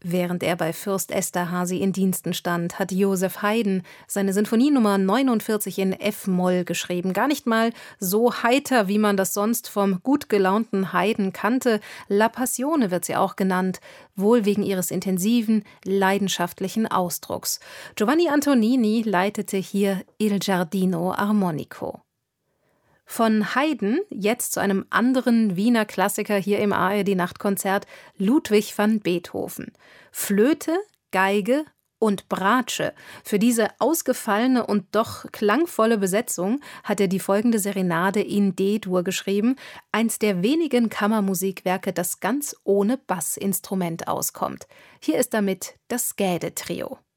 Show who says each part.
Speaker 1: Während er bei Fürst Esterhazy in Diensten stand, hat Joseph Haydn seine Sinfonie Nummer 49 in F-Moll geschrieben. Gar nicht mal so heiter, wie man das sonst vom gut gelaunten Haydn kannte. La Passione wird sie auch genannt, wohl wegen ihres intensiven, leidenschaftlichen Ausdrucks. Giovanni Antonini leitete hier Il Giardino Armonico. Von Haydn jetzt zu einem anderen Wiener Klassiker hier im ARD-Nachtkonzert, Ludwig van Beethoven. Flöte, Geige und Bratsche. Für diese ausgefallene und doch klangvolle Besetzung hat er die folgende Serenade in D-Dur geschrieben, eins der wenigen Kammermusikwerke, das ganz ohne Bassinstrument auskommt. Hier ist damit das Skäde-Trio.